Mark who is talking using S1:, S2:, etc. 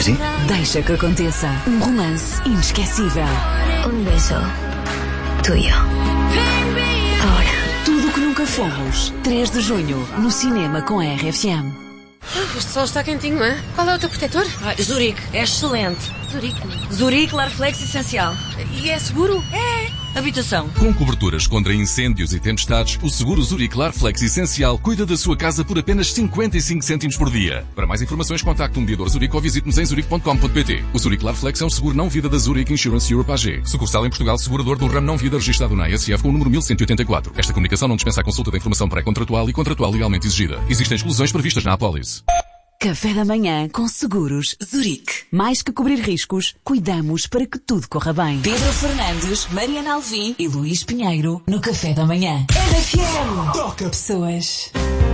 S1: assim?
S2: Deixa que aconteça. Um romance inesquecível.
S3: Un beso tuyo. Ahora.
S2: Tudo o que nunca fomos. 3 de junho, no cinema com a RFM.
S4: Este sol está quentinho, não é? Qual é o teu protetor?
S5: Zurique, é excelente. Zurique Larflex Essencial.
S4: E é seguro?
S5: Habitação.
S6: Com coberturas contra incêndios e tempestades, o seguro Zurique Larflex Essencial cuida da sua casa por apenas 55 cêntimos por dia. Para mais informações, contacte um mediador Zurique ou visite-nos em zurique.com.pt. O Zurique Larflex é um seguro não-vida da Zurique Insurance Europe AG. Sucursal em Portugal, segurador do ramo não-vida registrado na ASF com o número 1184. Esta comunicação não dispensa a consulta da informação pré-contratual e contratual legalmente exigida. Existem exclusões previstas na apólice.
S2: Café da manhã com Seguros Zurique. Mais que cobrir riscos, cuidamos para que tudo corra bem. Pedro Fernandes, Mariana Alvim e Luís Pinheiro no Café da manhã. RFM. Toca pessoas.